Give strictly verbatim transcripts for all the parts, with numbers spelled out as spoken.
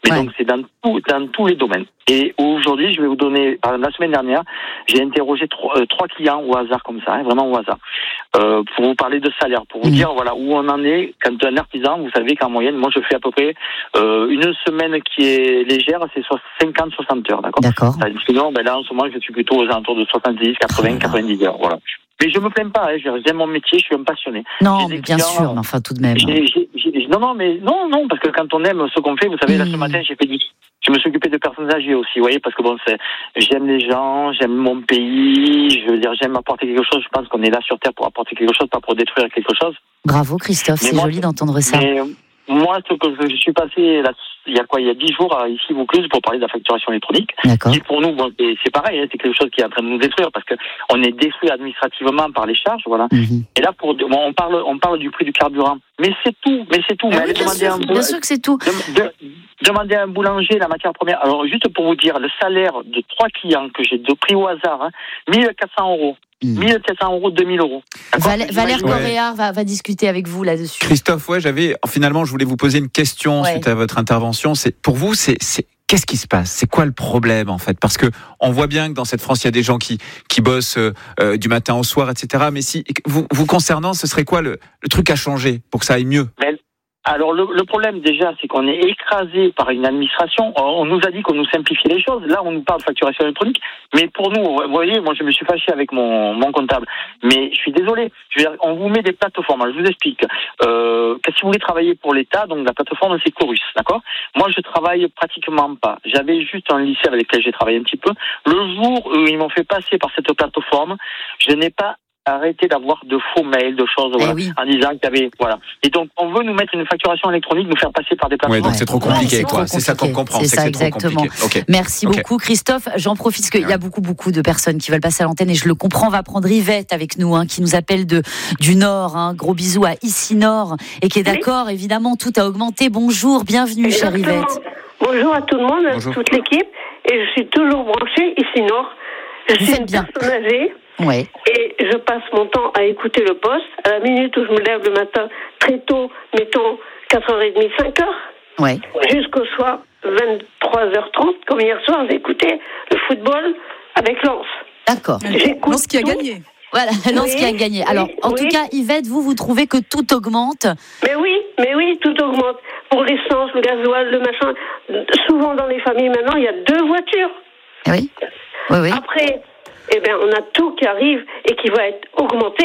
Mais ouais. donc c'est dans tout, dans tous les domaines. Et aujourd'hui, je vais vous donner, par exemple, la semaine dernière, j'ai interrogé trois, euh, trois clients au hasard comme ça, hein, vraiment au hasard, euh, pour vous parler de salaire, pour vous mmh. dire voilà où on en est. Quand un artisan, vous savez qu'en moyenne, moi je fais à peu près euh, une semaine qui est légère, c'est cinquante à soixante heures, d'accord. D'accord. Sinon, ben là en ce moment, je suis plutôt aux alentours de soixante-dix, quatre-vingts, quatre-vingt-dix heures, voilà. Mais je me plains pas, hein, j'aime mon métier, je suis un passionné. Non, mais bien sûr, mais enfin tout de même. J'ai, j'ai, j'ai, non, non, mais non, non, parce que quand on aime ce qu'on fait, vous savez, mmh. là ce matin, j'ai fait du, je me suis occupé de personnes âgées aussi, vous voyez, parce que bon, c'est, j'aime les gens, j'aime mon pays, je veux dire, j'aime apporter quelque chose. Je pense qu'on est là sur Terre pour apporter quelque chose, pas pour détruire quelque chose. Bravo Christophe, mais c'est moi, joli d'entendre ça. Mais, moi, ce que je suis passé là, il y a quoi, il y a dix jours à ici Vaucluse pour parler de la facturation électronique. D'accord. Et pour nous, bon, c'est, c'est pareil, hein, c'est quelque chose qui est en train de nous détruire parce que on est détruit administrativement par les charges, voilà. Mm-hmm. Et là, pour, bon, on parle, on parle du prix du carburant, mais c'est tout, mais c'est tout. Ah mais oui, bien, sûr, un bien sûr que c'est tout. De, de, demander à un boulanger la matière première. Alors, juste pour vous dire, le salaire de trois clients que j'ai de pris au hasard, hein, mille quatre cents euros. Mmh. mille sept cents euros, deux mille euros. Val- Valère Coréard ouais. va, va discuter avec vous là-dessus. Christophe, ouais, j'avais, finalement, je voulais vous poser une question ouais. suite à votre intervention. C'est, pour vous, c'est, c'est, qu'est-ce qui se passe? C'est quoi le problème, en fait? Parce que on voit bien que dans cette France, il y a des gens qui, qui bossent euh, du matin au soir, et cetera. Mais si, vous, vous concernant, ce serait quoi le, le truc à changer pour que ça aille mieux? Mais... Alors le, le problème déjà, c'est qu'on est écrasé par une administration. On nous a dit qu'on nous simplifiait les choses. Là, on nous parle de facturation électronique. Mais pour nous, vous voyez, moi je me suis fâché avec mon, mon comptable. Mais je suis désolé. Je veux dire, on vous met des plateformes. Alors, je vous explique. Euh, que si vous voulez travailler pour l'État, donc la plateforme c'est Chorus, d'accord? Moi, je travaille pratiquement pas. J'avais juste un lycée avec lequel j'ai travaillé un petit peu. Le jour où ils m'ont fait passer par cette plateforme, je n'ai pas arrêter d'avoir de faux mails, de choses, voilà, eh oui. en disant qu'il y avait, voilà. Et donc, on veut nous mettre une facturation électronique, nous faire passer par des plateformes. Oui, donc c'est trop compliqué, ouais, quoi. C'est, c'est ça qu'on comprend. C'est, c'est ça, c'est exactement. Okay. Merci okay. beaucoup, Christophe. J'en profite parce qu'il ouais. y a beaucoup, beaucoup de personnes qui veulent passer à l'antenne et je le comprends. On va prendre Yvette avec nous, hein, qui nous appelle de, du Nord, hein. Gros bisous à Ici Nord et qui est d'accord, oui. évidemment, tout a augmenté. Bonjour, bienvenue, chère Yvette. Bonjour à tout le monde, Bonjour. toute l'équipe. Et je suis toujours branchée Ici Nord. Je Vous suis faites une bien. personne âgée. Ouais. Et je passe mon temps à écouter le poste. À la minute où je me lève le matin, très tôt, mettons quatre heures trente, cinq heures, ouais. jusqu'au soir, vingt-trois heures trente, comme hier soir, j'ai écouté le football avec Lens. D'accord. J'écoute Lens qui a tout. gagné. Voilà, Lens oui, qui a gagné. Alors, oui, en oui. tout cas, Yvette, vous, vous trouvez que tout augmente? Mais oui, mais oui, tout augmente. Pour l'essence, le gasoil, le machin. Souvent dans les familles, maintenant, il y a deux voitures. Oui, oui, oui. Après... Eh bien, on a tout qui arrive et qui va être augmenté.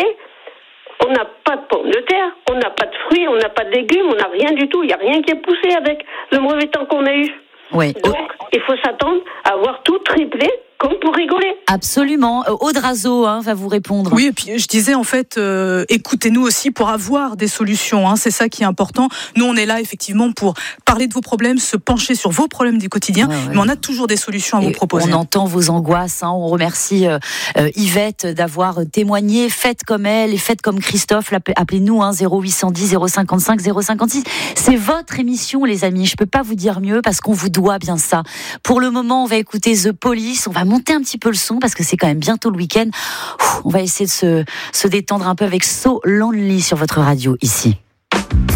On n'a pas de pommes de terre, on n'a pas de fruits, on n'a pas de légumes, on n'a rien du tout. Il n'y a rien qui est poussé avec le mauvais temps qu'on a eu. Oui. Donc, il faut s'attendre à voir tout triplé, comme pour rigoler. Absolument. Aude Razo hein, va vous répondre. Oui, et puis je disais en fait, euh, écoutez-nous aussi pour avoir des solutions. Hein, c'est ça qui est important. Nous, on est là effectivement pour parler de vos problèmes, se pencher sur vos problèmes du quotidien, ouais, ouais. mais on a toujours des solutions à et vous proposer. On entend vos angoisses. Hein, on remercie euh, euh, Yvette d'avoir témoigné. Faites comme elle et faites comme Christophe. Appelez-nous hein, zéro huit cent dix zéro cinquante-cinq zéro cinquante-six. C'est votre émission, les amis. Je peux pas vous dire mieux parce qu'on vous doit bien ça. Pour le moment, on va écouter The Police. On va monter un petit peu le son parce que c'est quand même bientôt le week-end. On va essayer de se, se détendre un peu avec So Lonely sur votre radio ici.